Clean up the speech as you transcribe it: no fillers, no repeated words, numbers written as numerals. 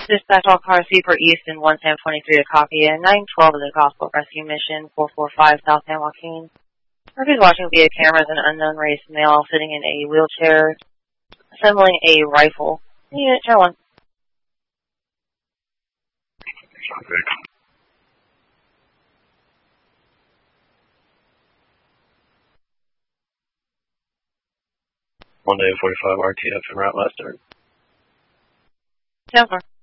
Dispatch all cars Seaport East and 1 Sam 23 to copy and 912 of the Gospel Rescue Mission 445 South San Joaquin. Murphy's watching via cameras an unknown race male sitting in a wheelchair assembling a rifle. Unit, turn 1. Okay. 1 day 45 RTF and route last turn. Down 4.